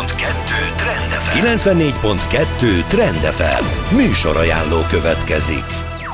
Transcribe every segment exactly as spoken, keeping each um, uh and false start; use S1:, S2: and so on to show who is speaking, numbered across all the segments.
S1: pont kettő Trend ef em. kilencvennégy pont kettő Trend ef em. Műsorajánló következik.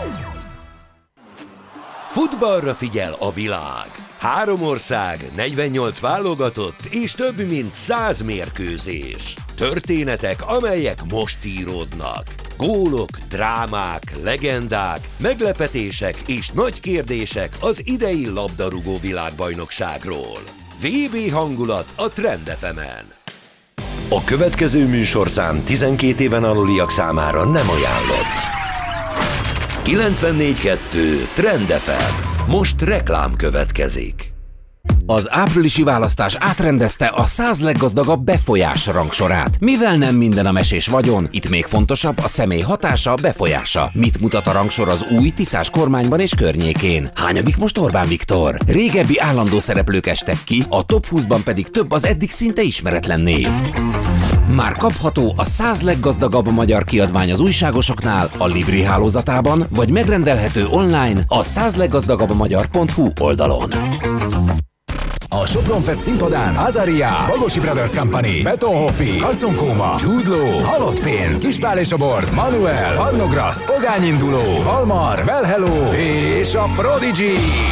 S1: Futballra figyel a világ. Három ország, negyvennyolc válogatott és több mint száz mérkőzés. Történetek, amelyek most íródnak. Gólok, drámák, legendák, meglepetések és nagy kérdések az idei labdarúgó világbajnokságról. vé bé hangulat a Trend ef emen. A következő műsorszám tizenkét éven aluliak számára nem ajánlott. kilencvennégy kettő Trend ef em. Most reklám következik.
S2: Az áprilisi választás átrendezte a száz leggazdagabb befolyás rangsorát. Mivel nem minden a mesés vagyon, itt még fontosabb a személy hatása, befolyása. Mit mutat a rangsor az új Tiszás kormányban és környékén? Hányadik most Orbán Viktor? Régebbi állandó szereplők estek ki, a top húszban pedig több az eddig szinte ismeretlen név. Már kapható a száz leggazdagabb magyar kiadvány az újságosoknál, a Libri hálózatában, vagy megrendelhető online a száz leggazdagabb magyar pont hu oldalon.
S3: A Sopron Fest színpadán Azaria, Bagosi Brothers Company, Betonhoffi, Carson Koma, Jude Law, Halott Pénz, Ispál és a Borz, Manuel, Parnograszt, Pogányinduló, Valmar, Well Hello és a Prodigy.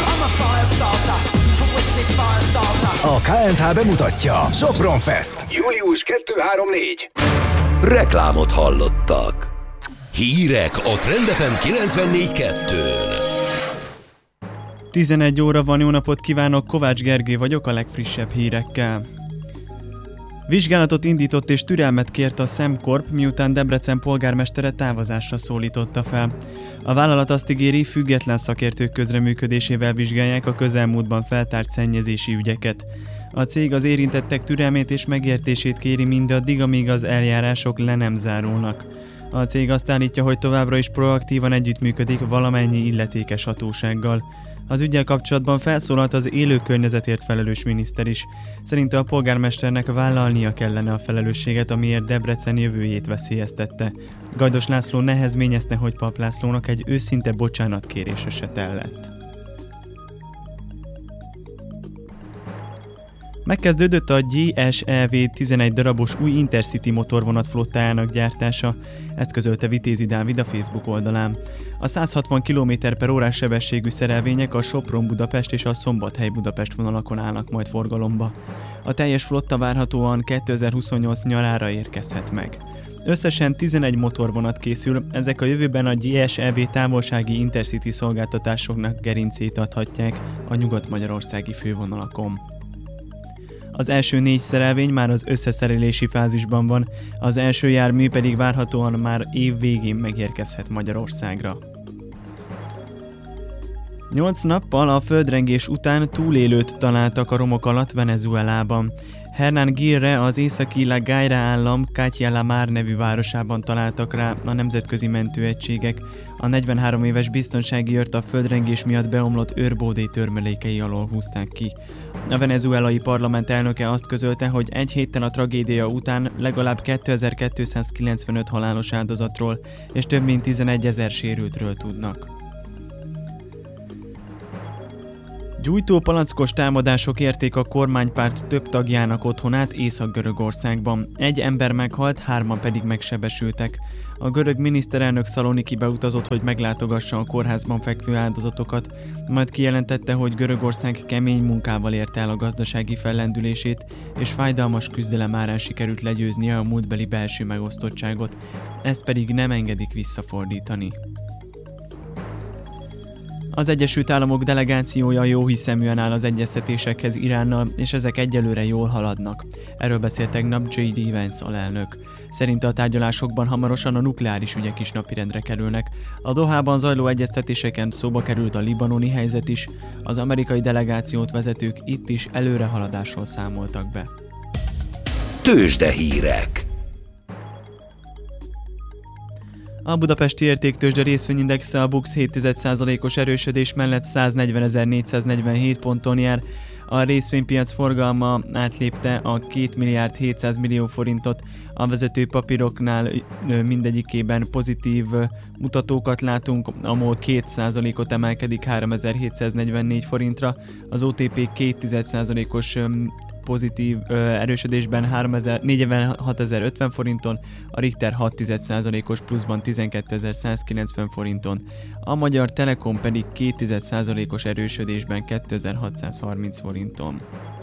S3: A ká en há bemutatja Sopron Fest, július kettő-három-négy.
S1: Reklámot hallottak. Hírek a Trend ef em kilencvennégy kettőn.
S4: tizenegy óra van, jó napot kívánok, Kovács Gergő vagyok a legfrissebb hírekkel. Vizsgálatot indított és türelmet kért a Szemkorp, miután Debrecen polgármestere távozásra szólította fel. A vállalat azt ígéri, független szakértők közreműködésével vizsgálják a közelmúltban feltárt szennyezési ügyeket. A cég az érintettek türelmét és megértését kéri mindaddig, amíg az eljárások le nem zárulnak. A cég azt állítja, hogy továbbra is proaktívan együttműködik valamennyi illetékes hatósággal. Az üggyel kapcsolatban felszólalt az élő környezetért felelős miniszter is. Szerinte a polgármesternek vállalnia kellene a felelősséget, amiért Debrecen jövőjét veszélyeztette. Gajdos László nehezményezte, hogy Pap Lászlónak egy őszinte bocsánatkérése se tellett. Megkezdődött a gé es é vé tizenegy darabos új Intercity motorvonat flottájának gyártása, ezt közölte Vitézi Dávid a Facebook oldalán. A száz hatvan kilométer per órás sebességű szerelvények a Sopron-Budapest és a Szombathely-Budapest vonalakon állnak majd forgalomba. A teljes flotta várhatóan kétezer-huszonnyolc nyarára érkezhet meg. Összesen tizenegy motorvonat készül, ezek a jövőben a gé es é vé távolsági Intercity szolgáltatásoknak gerincét adhatják a nyugat-magyarországi fővonalakon. Az első négy szerelvény már az összeszerelési fázisban van, az első jármű pedig várhatóan már év végén megérkezhet Magyarországra. Nyolc nappal a földrengés után túlélőt találtak a romok alatt Venezuelában. Hernán Gilre, az északi La Guaira állam Catia La Mar nevű városában találtak rá a nemzetközi mentőegységek. A negyvenhárom éves biztonsági őrt a földrengés miatt beomlott őrbódé törmelékei alól húzták ki. A venezuelai parlament elnöke azt közölte, hogy egy héttel a tragédia után legalább kétezer-kétszázkilencvenöt halálos áldozatról és több mint tizenegyezer sérültről tudnak. Gyújtó palackos támadások érték a kormánypárt több tagjának otthonát Észak-Görögországban. Egy ember meghalt, hárman pedig megsebesültek. A görög miniszterelnök Szalonikibe utazott, hogy meglátogassa a kórházban fekvő áldozatokat, majd kijelentette, hogy Görögország kemény munkával érte el a gazdasági fellendülését, és fájdalmas küzdelem árán sikerült legyőznie a múltbeli belső megosztottságot, ezt pedig nem engedik visszafordítani. Az Egyesült Államok delegációja jóhiszeműen áll az egyeztetésekhez Iránnal, és ezek egyelőre jól haladnak. Erről beszélt tegnap jé dé Vance alelnök. Szerinte a tárgyalásokban hamarosan a nukleáris ügyek is napirendre kerülnek. A Dohában zajló egyeztetéseken szóba került a libanoni helyzet is, az amerikai delegációt vezetők itt is előrehaladásról számoltak be.
S1: Tőzsdehírek.
S4: A budapesti értéktőzsde részvényindexe a BUX hét egész egy százalékos erősödés mellett száznegyvenezer-négyszáznegyvenhét ponton jár. A részvénypiac forgalma átlépte a két milliárd hétszáz millió forintot, a vezető papíroknál mindegyikében pozitív mutatókat látunk, a MOL két százalékot emelkedik háromezer-hétszáznegyvennégy forintra, az o té pé két egész egy százalékos pozitív ö, erősödésben négyezer-hatezer-ötven forinton, a Richter hat tized százalékos pluszban tizenkétezer-száz-kilencven forinton, a Magyar Telekom pedig két tized százalékos erősödésben kétezer-hatszázharminc forinton.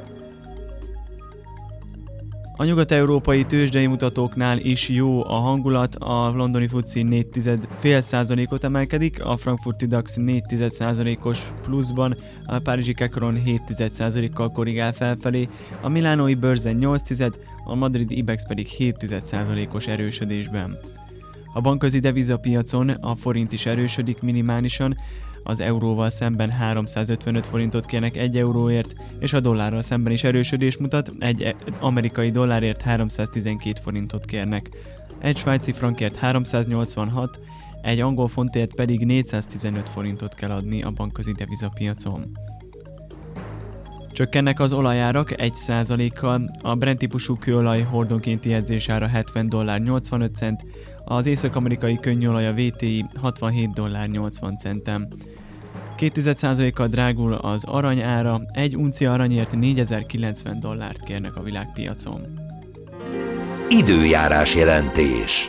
S4: A nyugat-európai tőzsdei mutatóknál is jó a hangulat, a londoni fuci négy tized fél százalékot emelkedik, a frankfurti DAX négy tized százalékos pluszban, a párizsi Kekron hét tized százalékkal korrigál felfelé, a milánói bőrzen nyolc tized, a madridi Ibex pedig hét tized százalékos erősödésben. A bankközi devizapiacon a forint is erősödik minimálisan, az euróval szemben háromszázötvenöt forintot kérnek egy euróért, és a dollárral szemben is erősödés mutat, egy amerikai dollárért háromszáztizenkét forintot kérnek. Egy svájci frankért háromszáznyolcvanhat, egy angol fontért pedig négyszáztizenöt forintot kell adni a bankközi devizapiacon. Csökkennek az olajárak egy százalékkal, a Brent típusú kőolaj hordonkénti jegyzésára hetven dollár nyolcvanöt cent, az észak-amerikai könnyűolaj a vé té i hatvanhét dollár nyolcvan centen. két tized százalékkal drágul az arany ára, egy uncia aranyért négyezer-kilencven dollárt kérnek a világpiacon.
S1: Időjárás jelentés.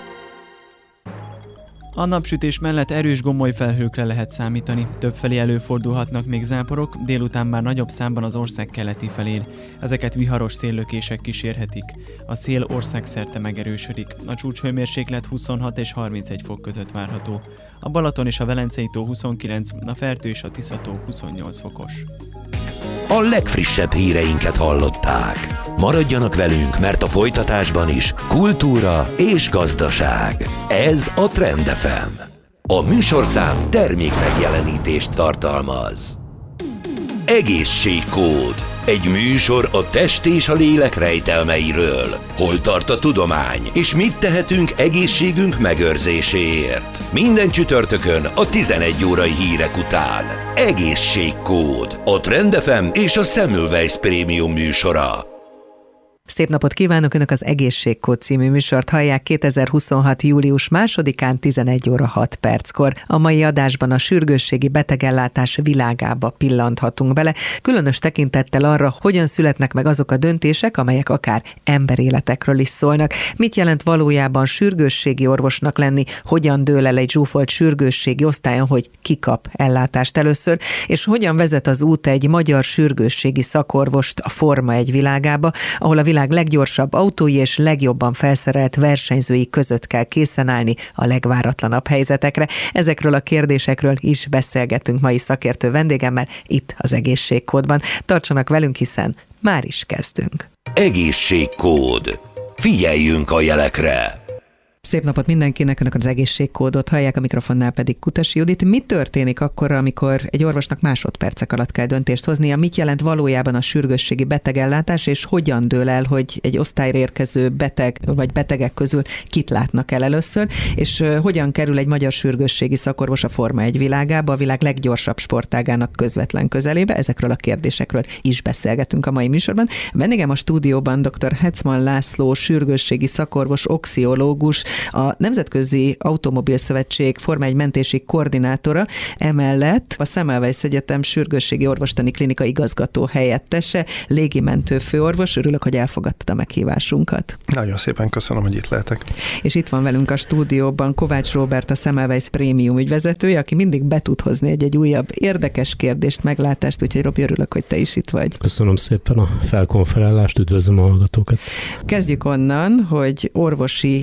S4: A napsütés mellett erős gomolyfelhőkre lehet számítani, többfelé előfordulhatnak még záporok, délután már nagyobb számban az ország keleti felén. Ezeket viharos széllökések kísérhetik. A szél országszerte megerősödik. A csúcshőmérséklet huszonhat és harmincegy fok között várható. A Balaton és a Velencei tó huszonkilenc, a Fertő és a Tisza tó huszonnyolc fokos.
S1: A legfrissebb híreinket hallották. Maradjanak velünk, mert a folytatásban is kultúra és gazdaság. Ez a Trend ef em. A műsorszám termék megjelenítést tartalmaz. Egészségkód. Egy műsor a test és a lélek rejtelmeiről. Hol tart a tudomány, és mit tehetünk egészségünk megőrzéséért. Minden csütörtökön a tizenegy órai hírek után. Egészségkód. A Trend ef em és a Semmelweis Prémium műsora.
S5: Szép napot kívánok! Önök az Egészségkód című műsort hallják kétezer-huszonhat. július másodikán tizenegy óra hat perckor. A mai adásban a sürgősségi betegellátás világába pillanthatunk bele, különös tekintettel arra, hogyan születnek meg azok a döntések, amelyek akár emberéletekről is szólnak. Mit jelent valójában sürgősségi orvosnak lenni, hogyan dől el egy zsúfolt sürgősségi osztályon, hogy ki kap ellátást először, és hogyan vezet az út egy magyar sürgősségi szakorvost a Forma egy világába, ahol a világ leggyorsabb autói és legjobban felszerelt versenyzői között kell készen állni a legváratlanabb helyzetekre. Ezekről a kérdésekről is beszélgetünk mai szakértő vendégemmel itt az Egészségkódban. Tartsanak velünk, hiszen már is kezdünk.
S1: Egészségkód. Figyeljünk a jelekre!
S5: Szép napot mindenkinek, önök az Egészségkódot hallják, a mikrofonnál pedig Kutasi Judit. Mi történik akkor, amikor egy orvosnak másodpercek alatt kell döntést hoznia? Mit jelent valójában a sürgősségi betegellátás, és hogyan dől el, hogy egy osztályra érkező beteg vagy betegek közül kit látnak el először, és hogyan kerül egy magyar sürgősségi szakorvos a Forma egy világába, a világ leggyorsabb sportágának közvetlen közelébe? Ezekről a kérdésekről is beszélgetünk a mai műsorban. Vendégem a stúdióban dr. Hetzmann László, sürgősségi szakorvos, oxiológus, a Nemzetközi Automobil Szövetség Forma egy mentési koordinátora, emellett a Semmelweis Egyetem sürgősségi orvostani klinika igazgató helyettese, légimentő főorvos. Örülök, hogy elfogadtad a meghívásunkat.
S6: Nagyon szépen köszönöm, hogy itt lehetek.
S5: És itt van velünk a stúdióban Kovács Róbert, a Semmelweis Prémium ügyvezetője, aki mindig be tud hozni egy-egy újabb érdekes kérdést, meglátást, úgyhogy Robi, örülök, hogy te is itt vagy.
S7: Köszönöm szépen a felkonferálást, üdvözlöm a hallgatókat.
S5: Kezdjük onnan, hogy orvosi